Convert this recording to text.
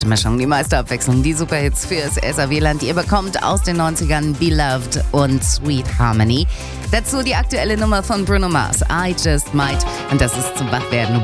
Mischung, die meiste Abwechslung, die Superhits fürs SAW-Land. Ihr bekommt aus den 90ern Beloved und Sweet Harmony. Dazu die aktuelle Nummer von Bruno Mars, I Just Might. Und das ist zum Wachwerden